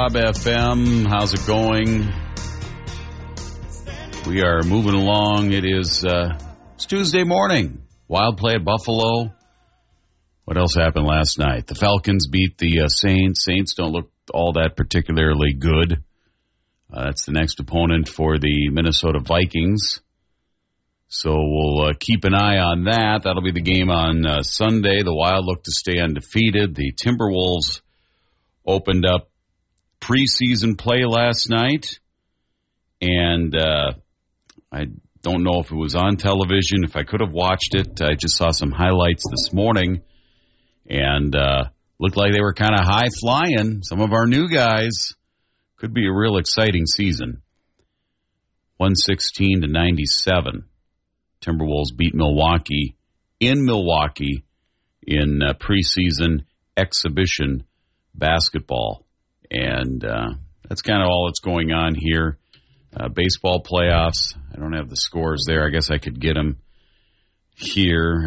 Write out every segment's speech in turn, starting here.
Bob FM. How's it going? We are moving along. It's Tuesday morning. Wild play at Buffalo. What else happened last night? The Falcons beat the Saints. Saints don't look all that particularly good. That's the next opponent for the Minnesota Vikings. So we'll keep an eye on that. That'll be the game on Sunday. The Wild look to stay undefeated. The Timberwolves opened up preseason play last night. And I don't know if it was on television. If I could have watched it, I just saw some highlights this morning. And looked like they were kind of high flying. Some of our new guys. Could be a real exciting season. 116-97. Timberwolves beat Milwaukee in preseason exhibition basketball. And that's kind of all that's going on here. Baseball playoffs. I don't have the scores there. I guess I could get them here.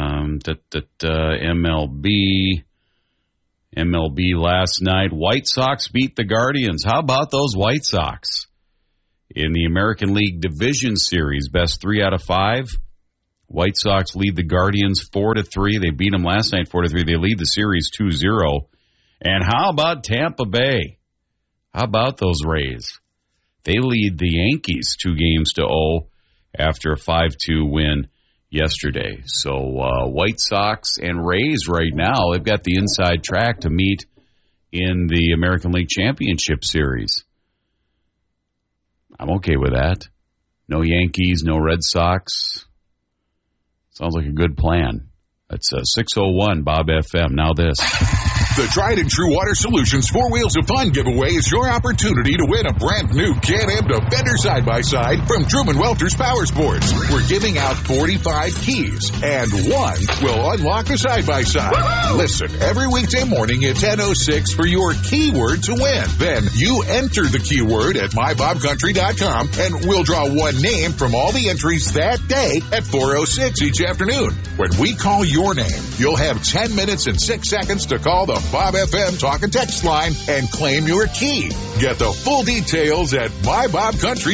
MLB last night. White Sox beat the Guardians. How about those White Sox? In the American League Division Series, best 3 out of 5. White Sox lead the Guardians 4-3. They beat them last night 4-3. They lead the series 2-0. And how about Tampa Bay? How about those Rays? They lead the Yankees 2-0 after a 5-2 win yesterday. So White Sox and Rays right now, they've got the inside track to meet in the American League Championship Series. I'm okay with that. No Yankees, no Red Sox. Sounds like a good plan. That's 601 Bob FM. Now this. The Tried and True Water Solutions 4 Wheels of Fun giveaway is your opportunity to win a brand new Can-Am Defender side-by-side from Truman Welter's Power Sports. We're giving out 45 keys, and one will unlock the side-by-side. Woo-hoo! Listen every weekday morning at 10:06 for your keyword to win. Then you enter the keyword at mybobcountry.com, and we'll draw one name from all the entries that day at 4:06 each afternoon. When we call your name, you'll have 10 minutes and 6 seconds to call the Bob FM talk and text line and claim your key. Get the full details at mybobcountry.com.